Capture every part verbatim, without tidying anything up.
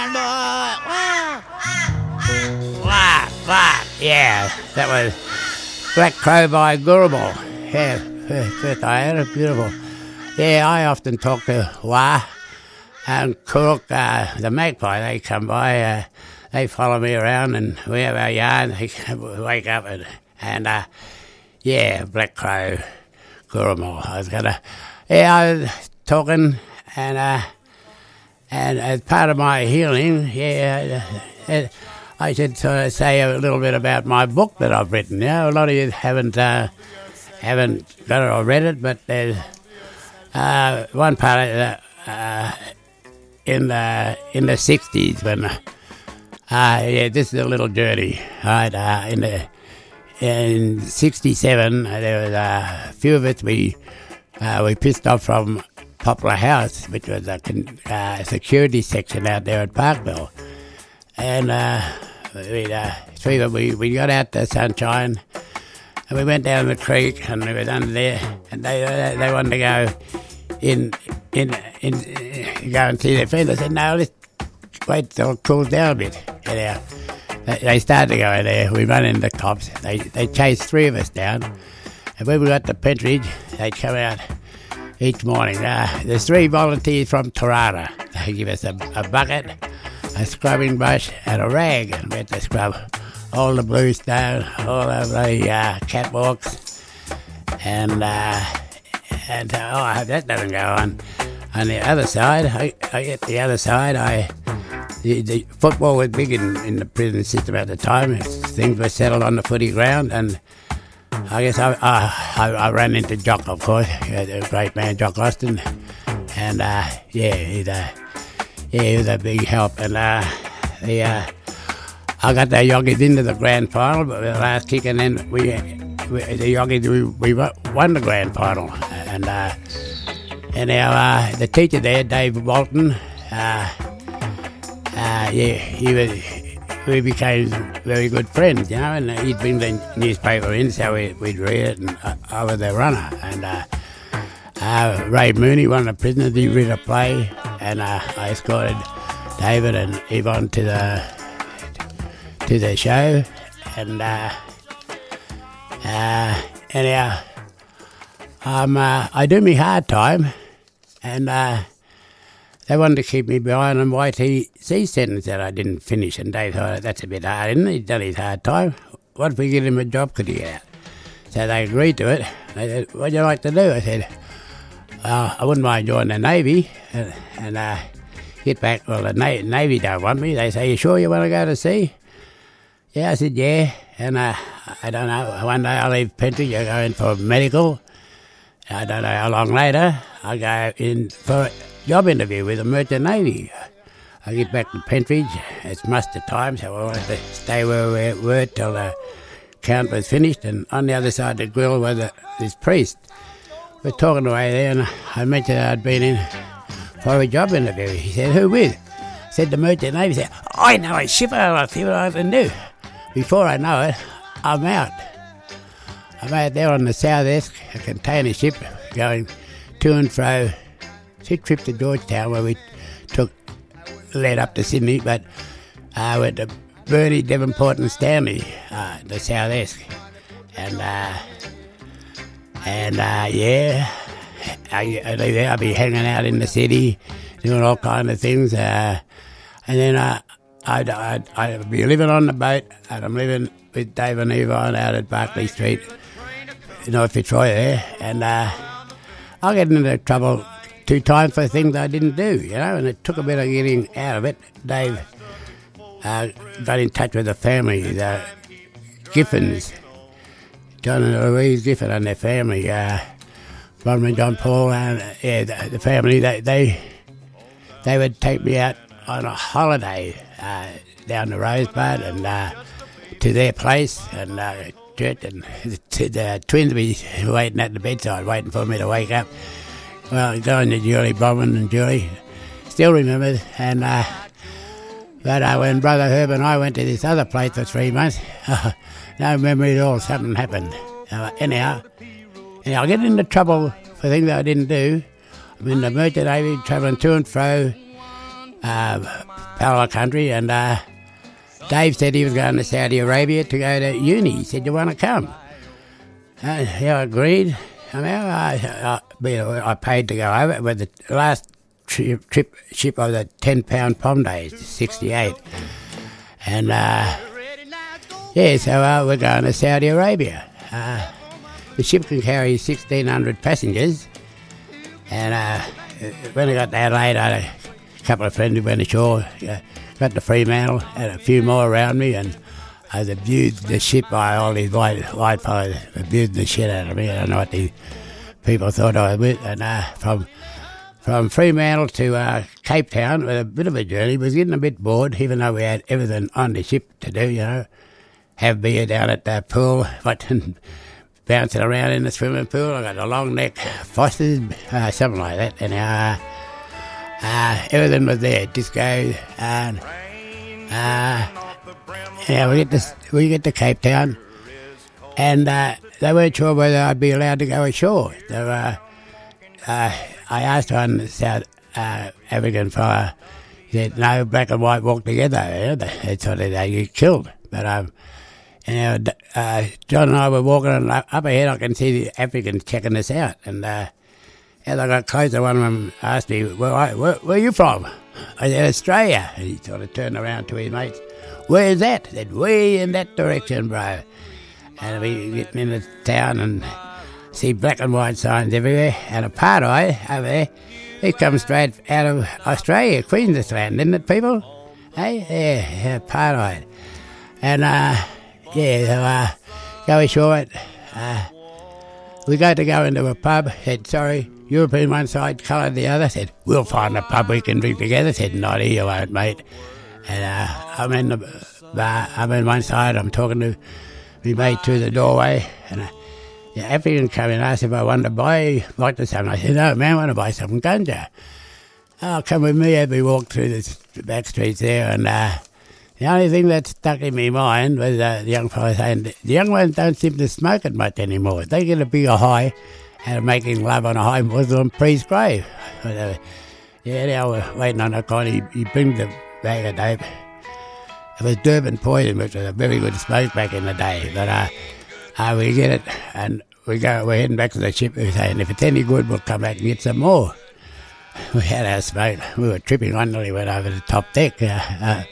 Wah, wah. Yeah, that was Black Crow by Gurrumul. Yeah, first I heard it, beautiful. Yeah, I often talk to Wah and Kuruk, uh, the magpie. They come by, uh, they follow me around, and we have our yard. They wake up and, and uh, yeah, Black Crow, Gurrumul. I was gonna, yeah, I was talking, and uh, and as part of my healing, yeah, uh, I should sort of say a little bit about my book that I've written. You know, a lot of you haven't uh, haven't got it or read it, but there's uh, one part of the, uh, in the in the sixties when uh, yeah, this is a little journey. Right, uh, in the in sixty-seven, uh, there was uh, a few of us we uh, we pissed off from Poplar House, which was a uh, security section out there at Parkville, and. Uh, We, uh, three of we, we got out the sunshine and we went down the creek and we were under there and they uh, they wanted to go in in in uh, go and see their friends. I said, no, let's wait till it cools down a bit. Get out. They, they started to go in there. We run into the cops. They they chased three of us down, and when we got to Pentridge, they'd come out each morning. Uh, there's three volunteers from Tarara. They give us a, a bucket, a scrubbing brush and a rag, and we had to scrub all the bluestone, all of the uh, catwalks, and uh, and uh, oh, I hope that doesn't go on. On the other side, I, I get the other side. I the, the football was big in, in the prison system at the time. Things were settled on the footy ground, and I guess I I, I, I ran into Jock, of course, the great man Jock Austin, and uh, yeah, he's a Yeah, he was a big help, and uh, the, uh, I got the Yoggies into the grand final, but the last kick, and then we, we the Yoggies, we, we won the grand final, and uh, and our uh, the teacher there, Dave Walton, uh, uh, yeah, he was, we became very good friends, you know, and he'd bring the newspaper in, so we, we'd read it, and uh, I was the runner, and uh, uh, Ray Mooney, one of the prisoners, he read a play. And uh, I escorted David and Yvonne to the to the show, and uh, uh, anyhow, um, uh, I do me hard time, and uh, they wanted to keep me behind on Y T C sentence that I didn't finish, and Dave thought, that's a bit hard, isn't it? He's done his hard time. What if we give him a job, could he get out? So they agreed to it. They said, what'd you like to do? I said, Uh, I wouldn't mind joining the Navy and, and uh, get back. Well, the Na- Navy don't want me. They say, you sure you want to go to sea? Yeah, I said, yeah. And uh, I don't know, one day I leave Pentridge, I go in for medical. I don't know how long later, I go in for a job interview with the Merchant Navy. I get back to Pentridge, it's muster time, so I wanted to stay where we were till the count was finished. And on the other side of the grill was a, this priest. We're talking away there, and I mentioned I'd been in for a job interview. He said, who with? I said, the Merchant Navy. He said, I know a shipper, I'll see what I can do. Before I know it, I'm out. I'm out there on the south-east, a container ship going to and fro. Six trips to Georgetown, where we took, led up to Sydney, but I uh, went to Burnie, Devonport and Stanley, uh, the south-east. And, uh... And, uh, yeah, I, I, I'll be hanging out in the city, doing all kinds of things. Uh, and then uh, I'd, I'd, I'd be living on the boat, and I'm living with Dave and Yvonne out at Barclay Street, North Fitzroy there. And uh, I get into trouble two times for things I didn't do, you know, and it took a bit of getting out of it. Dave uh, got in touch with the family, the Giffins. John and Louise Gifford and their family, uh, Ron and John Paul, and uh, yeah, the, the family, they, they they would take me out on a holiday uh, down the Rosebud and uh, to their place and uh, church, and to the twins be waiting at the bedside, waiting for me to wake up. Well, going to Julie Bowman and Julie, still remembered, and uh, but uh, when Brother Herb and I went to this other place for three months. No memory at all, something happened. Uh, anyhow, anyhow, I get into trouble for things that I didn't do. I'm in the Merchant Navy, travelling to and fro, uh, power country, and uh, Dave said he was going to Saudi Arabia to go to uni. He said, "You want to come?" Uh, yeah, I agreed. I mean, I, I, I paid to go over, but the last trip, trip ship of the ten pound Pom days, sixty-eight. And, uh, yeah, so uh, we're going to Saudi Arabia. Uh, the ship can carry sixteen hundred passengers. And uh, when I got to Adelaide, I had a couple of friends who went ashore, uh, got to Fremantle, had a few more around me, and I abused the ship by all these white, white fellows, abused the shit out of me. I don't know what these people thought I was with. And uh, from from Fremantle to uh, Cape Town, with a bit of a journey, was getting a bit bored, even though we had everything on the ship to do, you know. Have beer down at the pool, but bouncing around in the swimming pool. I got a long neck, Foster's, uh, something like that. And uh, uh, everything was there, disco, and uh, yeah, we get to we get to Cape Town, and uh, they weren't sure whether I'd be allowed to go ashore. So uh, uh, I asked one South uh, African fella. He said, "No, black and white walk together." You know, they thought they'd get killed, but um. And uh, John and I were walking, and up ahead I can see the Africans checking us out. And uh, as I got closer, one of them asked me, well, I, where, where are you from? I said, Australia. And he sort of turned around to his mates. Where's that? I said, way in that direction, bro. And we get into town and see black and white signs everywhere. And apartheid over there, it comes straight out of Australia, Queensland, isn't it, people? Hey, yeah, apartheid. And, uh... Yeah, so uh, go ashore. Uh, we go to go into a pub. Said, sorry, European one side, coloured the other. Said, we'll find a pub we can drink together. Said, not here, you won't, mate. And uh, I'm in the bar. I'm in one side. I'm talking to my mate through the doorway. And uh, the African come in and asked if I wanted to buy vodka something. I said, no, man, I want to buy some ganja. Oh, come with me as we walk through the back streets there. And uh, the only thing that stuck in my mind was uh, the young fellow saying, the young ones don't seem to smoke it much anymore. They get a bigger high out of making love on a high Muslim priest's grave. But, uh, yeah, they were waiting on a con. He, he brings the bag of dope. It was Durban Poison, which was a very good smoke back in the day. But uh, uh, we get it, and we go, we're heading back to the ship. We're saying, if it's any good, we'll come back and get some more. We had our smoke. We were tripping on until we went over the top deck. Uh, uh,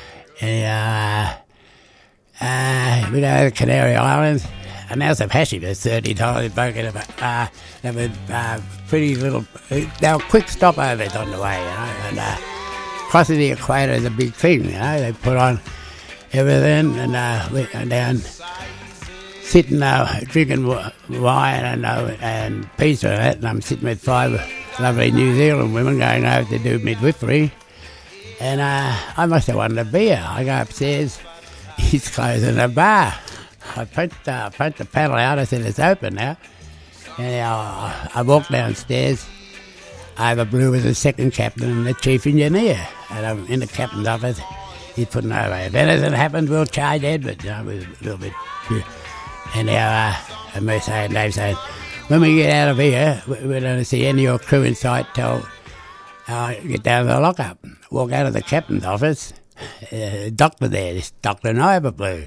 and, uh, uh, we go to the Canary Islands. And now some hashi was thirty dollars broken of it. Uh, they were uh, pretty little, they were quick stopovers on the way, you know. And uh, crossing the equator is a big thing, you know. They put on everything and uh, went down, sitting uh, drinking wine and, uh, and pizza and that. And I'm sitting with five lovely New Zealand women going over to do midwifery. And uh, I must have wanted a beer. I go upstairs, he's closing the bar. I punched, uh, punched the panel out. I said, it's open now. And uh, I walked downstairs. Over Blue was the second captain and the chief engineer. And I'm in the captain's office. He's putting over, if anything happens, we'll charge Edward. You know, it was a little bit. And now, uh, and me saying, Dave saying, when we get out of here, we don't see any of your crew in sight till uh, get down to the lockup. Walk out of the captain's office. Uh, doctor there, this Doctor Nova Blue.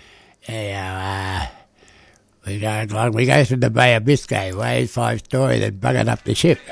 Yeah, uh, we go along, we go through the Bay of Biscay, waves five stories that buggered up the ship.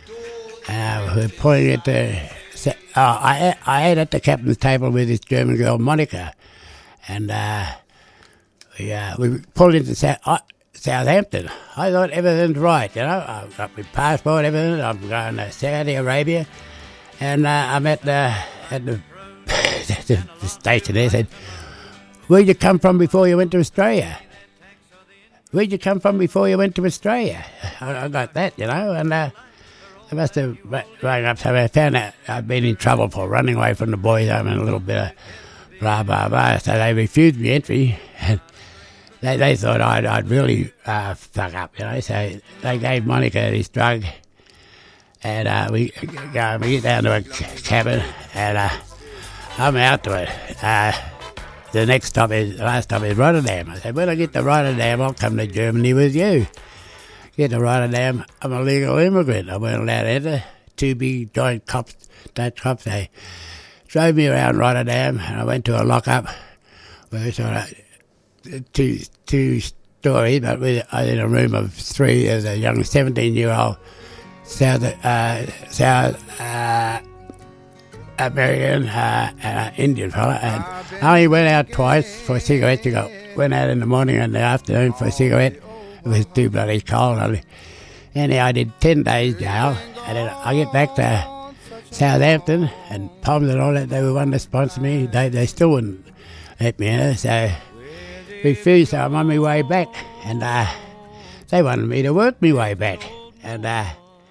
Uh, we're pulling it to, oh, I, I ate at the captain's table with this German girl, Monica, and uh, we, uh, we pulled into South, uh, Southampton. I thought everything's right, you know, I've got my passport, everything, I'm going to Saudi Arabia, and uh, I'm at the, at the, the, the station there, said, where'd you come from before you went to Australia? Where'd you come from before you went to Australia? I, I got that, you know, and uh, I must have rang up. So I found out I'd been in trouble for running away from the boys' home and a little bit of blah, blah, blah. So they refused me entry, and they, they thought I'd, I'd really uh, fuck up, you know. So they gave Monica this drug, and uh, we go, we get down to a cabin, and uh, I'm out to it. Uh, The next stop is, the last stop is Rotterdam. I said, when I get to Rotterdam, I'll come to Germany with you. Get to Rotterdam, I'm a legal immigrant. I weren't allowed to enter. Two big joint cops, Dutch cops, they drove me around Rotterdam, and I went to a lock-up where we sort of two two stories, but we, I was in a room of three as a young seventeen-year-old South uh, South uh, American uh, uh, Indian fella, and I only went out twice for a cigarette. You got went out in the morning and the afternoon for a cigarette. It was too bloody cold. Anyhow, I did ten days jail, and then I get back to Southampton and Palms and all that. They were wanting to sponsor me. They they still wouldn't let me in, so refused. So I'm on my way back, and uh, they wanted me to work my way back, and uh,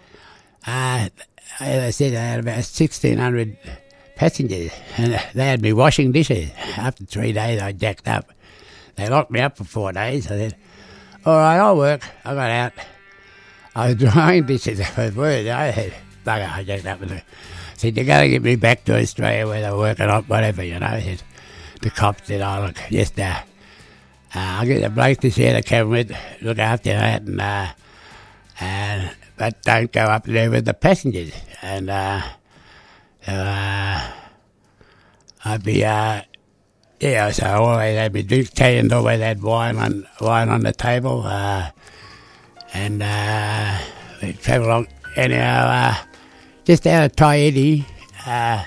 uh, as I said, I had about sixteen hundred passengers, and they had me washing dishes. After three days, I jacked up. They locked me up for four days. I said, all right, I'll work. I got out. I was drying dishes for words. I said, bugger, I jacked up. I said, you got to get me back to Australia where they're working on whatever, you know. Said, the cops said, oh, look, just, uh, uh, I'll get the bloke to share the camera with, look after that, and, uh, and, but don't go up there with the passengers. And, uh, so, uh, I'd be, uh, yeah, so I always had my drinks, Italians always had wine on, wine on the table, uh, and, uh, we travelled along, anyhow, uh, just out of Tahiti, uh,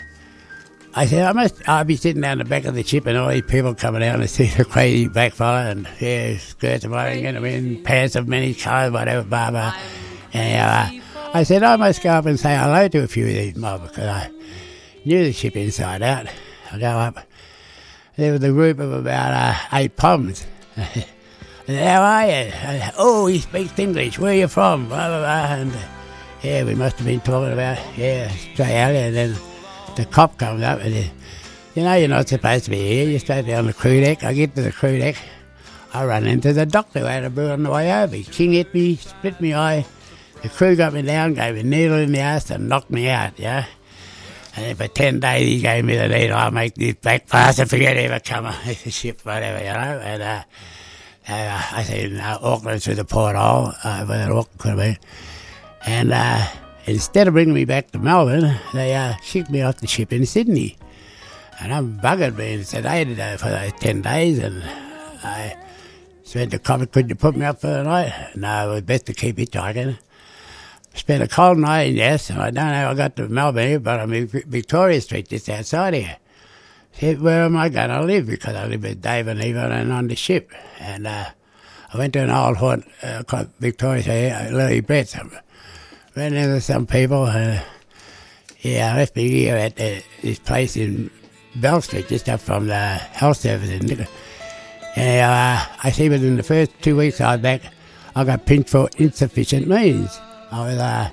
I said, I must, I'll be sitting down the back of the ship and all these people coming out and see the crazy black fella and, yeah, skirts of mine, get them in, pants of many colours, whatever, blah, blah. And uh, I said, I must go up and say hello to a few of these mobs because I knew the ship inside out. I go up. There was a group of about uh, eight Poms. I said, how are you? I said, oh, he speaks English. Where are you from? Blah, blah, blah. And, uh, yeah, we must have been talking about, yeah, Australia. And then the cop comes up and says, you know, you're not supposed to be here. You're supposed to be on the crew deck. I get to the crew deck. I run into the doctor who had a brew on the way over. He king hit me, split me eye. The crew got me down, gave me a needle in the ass and knocked me out, yeah? And then for ten days he gave me the needle. I'll make this black bastard forget he ever come on the ship, whatever, you know? And uh, uh, I said, no, Auckland through the porthole, uh, where that Auckland could have been. And uh, instead of bringing me back to Melbourne, they uh, shipped me off the ship in Sydney. And I'm buggered being sedated uh, for those ten days, and I said to the cop, could you put me up for the night? No, it was best to keep hitchhiking. Spent a cold night in yes, and I don't know how I got to Melbourne, but I'm in Victoria Street, just outside here. Said, where am I going to live? Because I live with Dave and Eva and on the ship. And uh, I went to an old haunt uh, called Victoria Street, uh, Lily Brett's. Ran into some people. Uh, yeah, I left me here at uh, this place in Bell Street, just up from the health service in Nicholas. And uh, I see within the first two weeks I was back, I got pinched for insufficient means. I was, uh,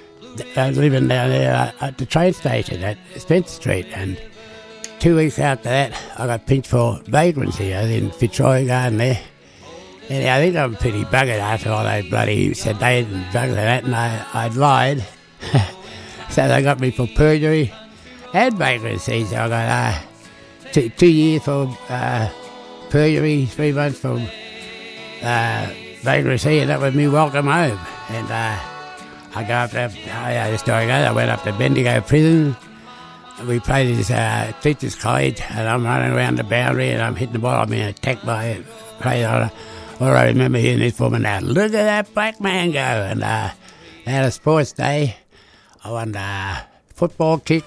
I was living down there uh, at the train station at Spencer Street, and two weeks after that, I got pinched for vagrancy. I was in Fitzroy Garden there. And I think I'm pretty buggered after all those bloody sedated and drugs and that, and I, I'd lied. So they got me for perjury and vagrancy. So I got uh, two, two years for uh, perjury, three months for uh, vagrancy, and that was me welcome home. And uh, I go up to, I know the story goes, I went up to Bendigo Prison. We played this uh, teachers' college, and I'm running around the boundary, and I'm hitting the ball. I'm being attacked by a player. All I remember hearing this woman now, look at that black man go. And uh, they had a sports day. I won the football kick,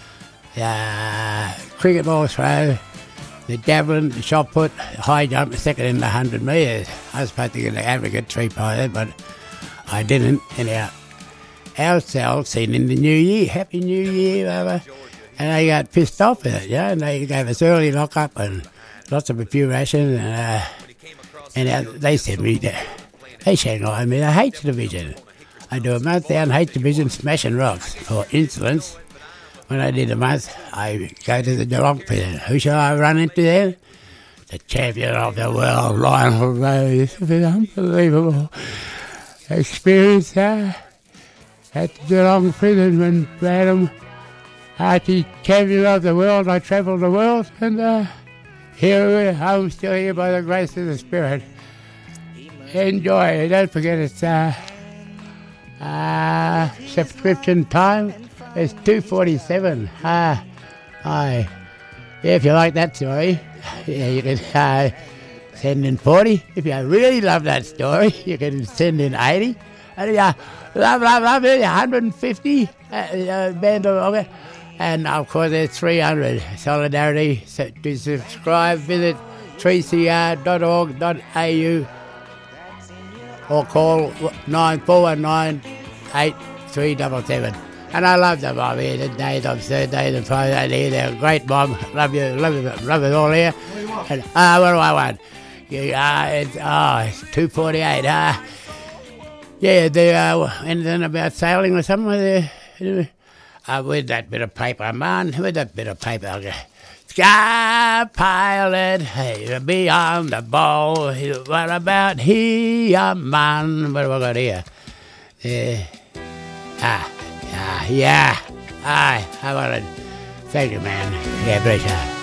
the cricket ball throw, the javelin, the shot put, the high jump, the second in the one hundred metres. I was supposed to get the advocate three prizes, but I didn't. Anyhow, our cell seen in the new year, Happy New Year, whatever. And they got pissed off with it, yeah. And they gave us early lock-up and lots of a few rations. And, uh, and uh, they sent me to, they shanghaied me to H Division. I do a month down H Division smashing rocks for insolence. When I did a month, I go to the Geelong prison. Who shall I run into then? The champion of the world, Lionel Rose. It was an unbelievable experience uh, at the Geelong prison when Bradham, Archie, champion of the world. I travelled the world, and uh, here I'm still here by the grace of the Spirit. Enjoy. Don't forget it's uh, uh, subscription time. It's two forty-seven. Uh, Aye. Yeah, if you like that story, yeah, you can uh, send in forty. If you really love that story, you can send in eighty. And if you love, love, love it, one hundred fifty. Uh, uh, band of, okay. And of course, there's three hundred. Solidarity. So to subscribe, visit three c r dot org dot a u or call nine four one nine eight three seven seven. And I love the mob here today, on Thursdays and Fridays here. They're a great mob. Love you, love you, love it all here. And, uh, what do I want? Yeah, uh, it's, oh, it's two forty-eight. Uh, yeah, the, uh, anything about sailing or something? Uh, uh, with that bit of paper, man. With that bit of paper. Okay. Sky pilot, hey, beyond the bow. What about here, man? What have I got here? Yeah. Ah. Ah, yeah. Aye, I want to thank you, man. Yeah, appreciate it.